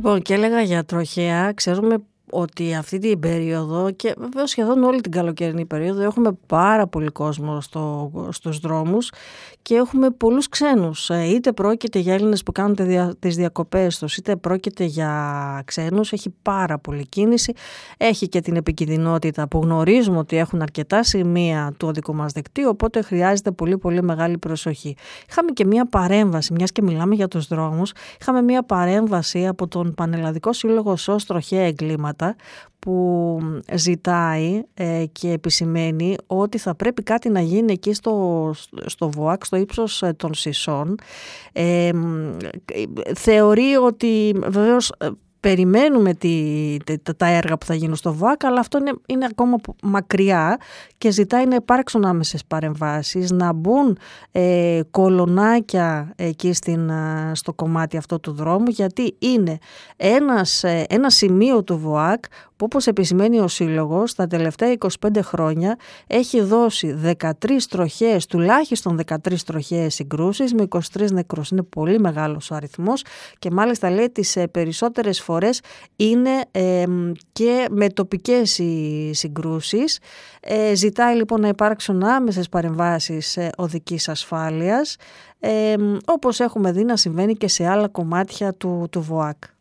Λοιπόν, και έλεγα για τροχαία. Ξέρουμε ότι αυτή την περίοδο και βέβαια σχεδόν όλη την καλοκαιρινή περίοδο έχουμε πάρα πολύ κόσμο στους δρόμους και έχουμε πολλούς ξένους. Είτε πρόκειται για Έλληνες που κάνουν τις διακοπές τους, είτε πρόκειται για ξένους. Έχει πάρα πολύ κίνηση. Έχει και την επικινδυνότητα που γνωρίζουμε ότι έχουν αρκετά σημεία του οδικού μας δικτύου, οπότε χρειάζεται πολύ πολύ μεγάλη προσοχή. Είχαμε και μία παρέμβαση, μιας και μιλάμε για τους δρόμους, είχαμε μία παρέμβαση από τον Πανελλαδικό Σύλλογο ΣΟΣ Τροχαία Εγκλήματα, που ζητάει και επισημαίνει ότι θα πρέπει κάτι να γίνει εκεί στο ΒΟΑΚ, στο ύψος των Σισών. Θεωρεί ότι βεβαίως περιμένουμε τα έργα που θα γίνουν στο ΒΟΑΚ, αλλά αυτό είναι ακόμα μακριά και ζητάει να υπάρξουν άμεσες παρεμβάσεις, να μπουν κολονάκια εκεί στο κομμάτι αυτό του δρόμου, γιατί είναι ένα σημείο του ΒΟΑΚ που, όπως επισημαίνει ο Σύλλογος, τα τελευταία 25 χρόνια έχει δώσει 13 τροχαίες, τουλάχιστον 13 τροχαίες συγκρούσεις με 23 νεκρούς. Είναι πολύ μεγάλος ο αριθμός και μάλιστα λέει τις περισσότερες φορές είναι και με τοπικές οι συγκρούσεις. Ζητάει λοιπόν να υπάρξουν άμεσες παρεμβάσεις οδικής ασφάλειας, όπως έχουμε δει να συμβαίνει και σε άλλα κομμάτια του ΒΟΑΚ.